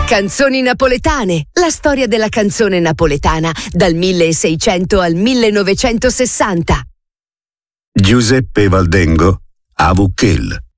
Canzoni napoletane, la storia della canzone napoletana dal 1600 al 1960. Giuseppe Valdengo, a Vucchel.